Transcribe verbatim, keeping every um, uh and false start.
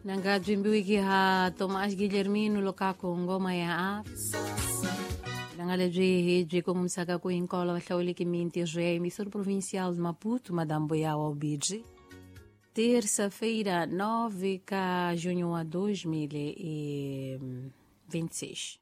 Nangajimbiwiki ha Tomás Guilhermino lokako ngoma ya ap Nangalejwe hedwe como msaka ku inkola wahlawuliki minti re emissora provincial de Maputo, Madame Boiawa Obidji. Terça-feira, nove de junho de dois mil e vinte e seis.